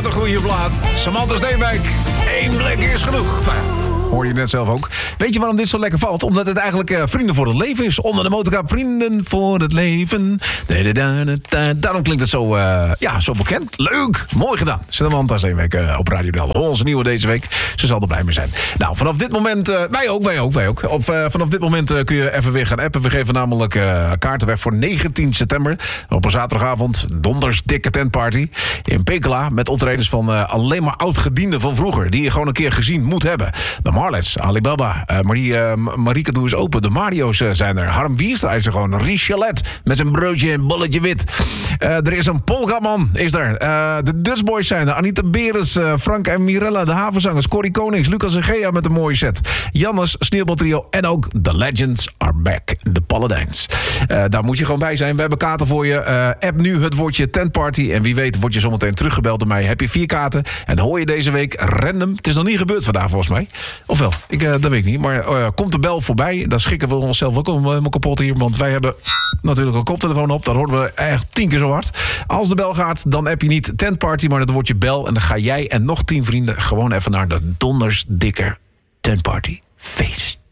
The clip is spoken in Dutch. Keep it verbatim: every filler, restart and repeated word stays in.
Wat een goede plaat. Samantha Steenwijk. Eén blik is genoeg. Nou ja. Hoor je net zelf ook. Weet je waarom dit zo lekker valt? Omdat het eigenlijk uh, Vrienden voor het Leven is. Onder de motorkap Vrienden voor het Leven. Daarom klinkt het zo, uh, ja, zo bekend. Leuk. Mooi gedaan. Samantha Steenwijk uh, op Radio Del. Onze nieuwe deze week. Ze zal er blij mee zijn. Nou, vanaf dit moment... Uh, wij ook, wij ook, wij ook. Op, uh, vanaf dit moment uh, kun je even weer gaan appen. We geven namelijk uh, kaarten weg voor negentien september. Op een zaterdagavond. Donders dikke tentparty. In Pekela. Met optredens van uh, alleen maar oud-gedienden van vroeger. Die je gewoon een keer gezien moet hebben. De Marlets, Alibaba, uh, Marie, uh, Marieke Doe is Open, de Mario's uh, zijn er. Harm Wierstra is er gewoon. Richelet met zijn broodje en bolletje wit. Uh, er is een Polkaman, is er. Uh, de Dutch Boys zijn er. Anita Beres, uh, Frank en Mirella, de havenzangers. Corrie Konings, Lucas en Gea met een mooie set. Jannes, Sneeuwbal Trio en ook The Legends Are Back, de Paladijns. Uh, daar moet je gewoon bij zijn. We hebben kaarten voor je. Uh, app nu het woordje tentparty. En wie weet word je zometeen teruggebeld door mij. Heb je vier kaarten en hoor je deze week random. Het is nog niet gebeurd vandaag volgens mij. Ofwel, ik, uh, dat weet ik niet. Maar uh, komt de bel voorbij, dan schikken we onszelf ook helemaal kapot hier. Want wij hebben natuurlijk een koptelefoon op. Dat horen we echt tien keer zo hard. Als de bel gaat, dan heb je niet tentparty, maar dan wordt je bel. En dan ga jij en nog tien vrienden gewoon even naar de donders dikke tentparty feest.